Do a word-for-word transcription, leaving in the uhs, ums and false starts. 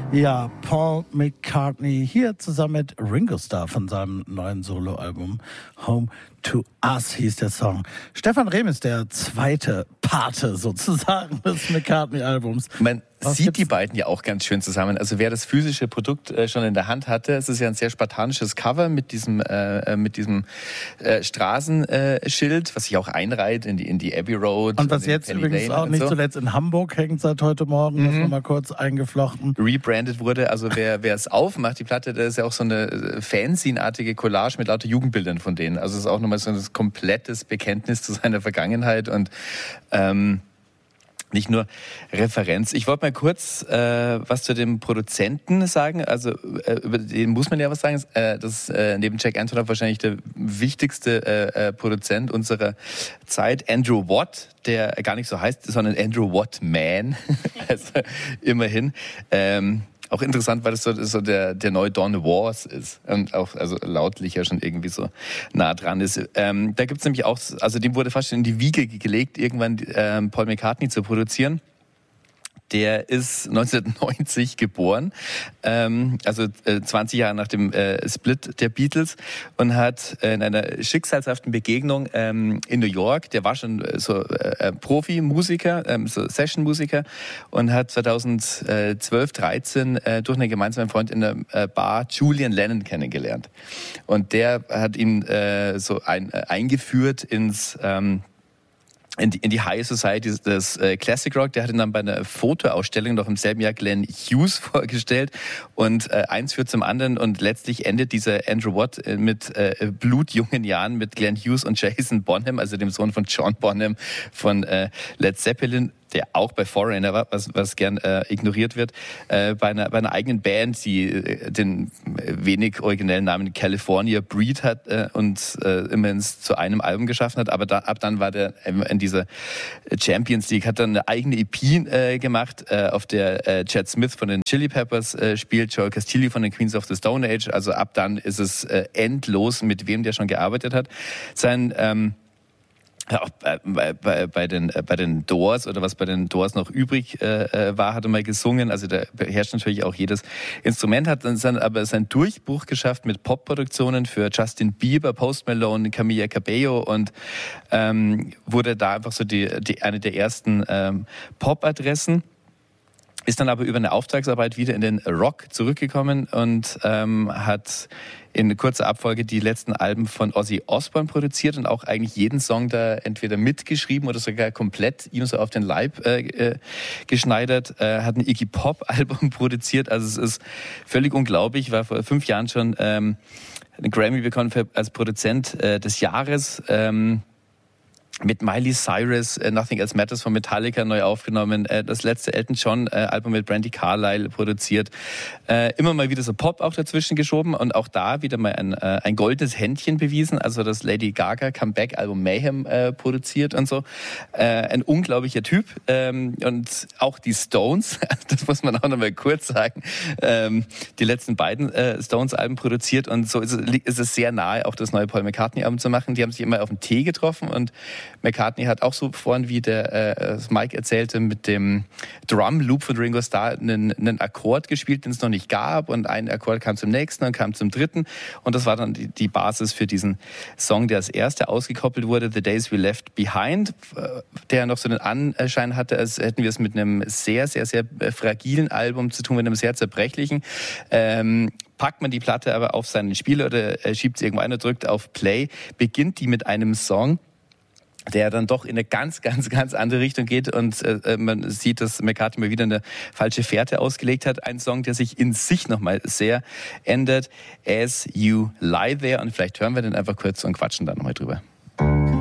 Ja, Paul McCartney hier zusammen mit Ringo Starr von seinem neuen Soloalbum Home to Us hieß der Song. Stefan Rehm ist der zweite Pate sozusagen des McCartney-Albums. Man Was sieht gibt's? Die beiden ja auch ganz schön zusammen. Also wer das physische Produkt äh, schon in der Hand hatte, es ist ja ein sehr spartanisches Cover mit diesem äh, mit diesem äh, Straßenschild, äh, was sich auch einreiht in die in die Abbey Road. Und was jetzt Penny übrigens Lane auch nicht so. zuletzt in Hamburg hängt seit heute Morgen, mhm. das nochmal kurz eingeflochten. Rebrandet wurde, also wer wer es aufmacht, die Platte, das ist ja auch so eine Fanzine-artige Collage mit lauter Jugendbildern von denen. Also es ist auch nochmal so ein komplettes Bekenntnis zu seiner Vergangenheit und ähm, nicht nur Referenz. Ich wollte mal kurz äh, was zu dem Produzenten sagen. Also äh, über den muss man ja was sagen. Äh, das ist äh, neben Jack Antonoff wahrscheinlich der wichtigste äh, äh, Produzent unserer Zeit. Andrew Watt, der gar nicht so heißt, sondern Andrew Watt Man. Also immerhin. Ähm, Auch interessant, weil das so, so der, der neue Don Wars ist und auch also lautlich ja schon irgendwie so nah dran ist. Ähm, da gibt's nämlich auch, also dem wurde fast in die Wiege gelegt, irgendwann ähm, Paul McCartney zu produzieren. Der ist neunzehnhundertneunzig geboren, ähm, also äh, zwanzig Jahre nach dem äh, Split der Beatles und hat äh, in einer schicksalshaften Begegnung ähm, in New York, der war schon äh, so äh, Profi-Musiker, ähm, so Session-Musiker und hat zweitausendzwölf, dreizehn äh, durch einen gemeinsamen Freund in der äh, Bar Julian Lennon kennengelernt. Und der hat ihn äh, so ein, äh, eingeführt ins... Ähm, In die, in die High Society des äh, Classic Rock. Der hat ihn dann bei einer Fotoausstellung noch im selben Jahr Glenn Hughes vorgestellt und äh, eins führt zum anderen und letztlich endet dieser Andrew Watt äh, mit äh, blutjungen Jahren mit Glenn Hughes und Jason Bonham, also dem Sohn von John Bonham von äh, Led Zeppelin, der auch bei Foreigner war, was, was gern äh, ignoriert wird, äh, bei, einer, bei einer eigenen Band, die äh, den wenig originellen Namen California Breed hat äh, und äh, immerhin zu einem Album geschaffen hat. Aber da, ab dann war der in dieser Champions League, hat dann eine eigene E P äh, gemacht, äh, auf der äh, Chad Smith von den Chili Peppers äh, spielt, Joel Castillo von den Queens of the Stone Age. Also ab dann ist es äh, endlos, mit wem der schon gearbeitet hat. Sein... Ähm, Ja, auch bei, bei, bei, den, bei den Doors oder was bei den Doors noch übrig äh, war, hat er mal gesungen. Also der beherrscht natürlich auch jedes Instrument, hat dann aber seinen Durchbruch geschafft mit Popproduktionen für Justin Bieber, Post Malone, Camila Cabello und ähm, wurde da einfach so die, die eine der ersten ähm, Pop-Adressen. Ist dann aber über eine Auftragsarbeit wieder in den Rock zurückgekommen und ähm, hat in kurzer Abfolge die letzten Alben von Ozzy Osbourne produziert und auch eigentlich jeden Song da entweder mitgeschrieben oder sogar komplett ihm so auf den Leib äh, äh, geschneidert. Äh, hat ein Iggy Pop Album produziert, also es ist völlig unglaublich. War vor fünf Jahren schon ähm, einen Grammy bekommen für, als Produzent äh, des Jahres. Ähm, mit Miley Cyrus, äh, Nothing Else Matters von Metallica neu aufgenommen, äh, das letzte Elton John äh, Album mit Brandi Carlile produziert, äh, immer mal wieder so Pop auch dazwischen geschoben und auch da wieder mal ein, äh, ein goldenes Händchen bewiesen, also das Lady Gaga Comeback Album Mayhem äh, produziert und so, äh, ein unglaublicher Typ ähm, und auch die Stones, das muss man auch noch mal kurz sagen, ähm, die letzten beiden äh, Stones Alben produziert und so ist es, ist es sehr nahe, auch das neue Paul McCartney Album zu machen. Die haben sich immer auf den Tee getroffen und McCartney hat auch so vorhin, wie der äh, Mike erzählte, mit dem Drum-Loop von Ringo Starr einen, einen Akkord gespielt, den es noch nicht gab und ein Akkord kam zum nächsten und kam zum dritten und das war dann die, die Basis für diesen Song, der als erster ausgekoppelt wurde, The Days We Left Behind, der noch so den Anschein hatte, als hätten wir es mit einem sehr, sehr, sehr fragilen Album zu tun, mit einem sehr zerbrechlichen. Ähm, packt man die Platte aber auf seinen Spieler oder äh, schiebt sie irgendwo ein und drückt auf Play, beginnt die mit einem Song, der dann doch in eine ganz, ganz, ganz andere Richtung geht und äh, man sieht, dass McCartney mal wieder eine falsche Fährte ausgelegt hat. Ein Song, der sich in sich nochmal sehr ändert. As You Lie There. Und vielleicht hören wir den einfach kurz und quatschen dann nochmal drüber.